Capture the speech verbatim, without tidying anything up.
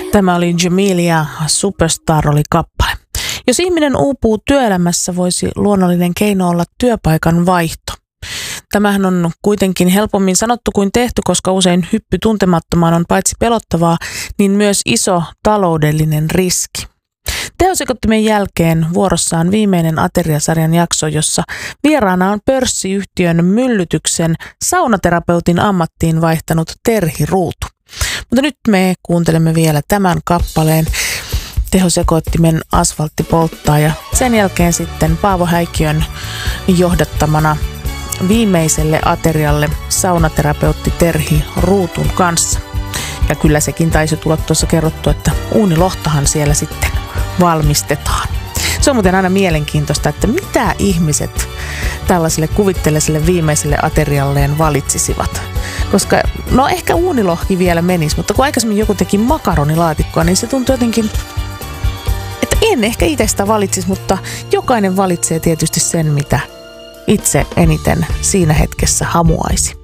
Tämä oli Jamelia, Superstar oli kappale. Jos ihminen uupuu työelämässä, voisi luonnollinen keino olla työpaikan vaihto. Tämähän on kuitenkin helpommin sanottu kuin tehty, koska usein hyppy tuntemattomaan on paitsi pelottavaa, niin myös iso taloudellinen riski. Tehosekottimen jälkeen vuorossa on viimeinen Ateriasarjan jakso, jossa vieraana on pörssiyhtiön Myllytyksen saunaterapeutin ammattiin vaihtanut Terhi Ruutu. Mutta nyt me kuuntelemme vielä tämän kappaleen. Tehosekottimen Asfaltti polttaa ja sen jälkeen sitten Paavo Häikkiön johdattamana viimeiselle aterialle saunaterapeutti Terhi Ruutun kanssa. Ja kyllä sekin taisi tulla tuossa kerrottu, että uunilohtahan siellä sitten valmistetaan. Se on muuten aina mielenkiintoista, että mitä ihmiset tällaiselle kuvitteelliselle viimeiselle aterialleen valitsisivat. Koska, no ehkä uunilohki vielä menisi, mutta kun aikaisemmin joku teki makaronilaatikkoa, niin se tuntuu jotenkin, että en ehkä itse sitä valitsisi, mutta jokainen valitsee tietysti sen, mitä itse eniten siinä hetkessä hamuaisi.